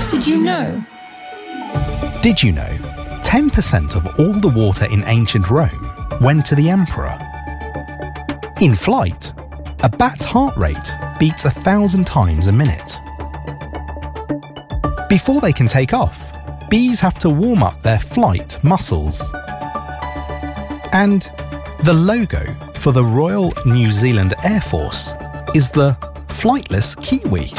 Did you know? Did you know 10% of all the water in ancient Rome went to the emperor? In flight, a bat's heart rate beats 1,000 times a minute. Before they can take off, bees have to warm up their flight muscles. And the logo for the Royal New Zealand Air Force is the flightless kiwi.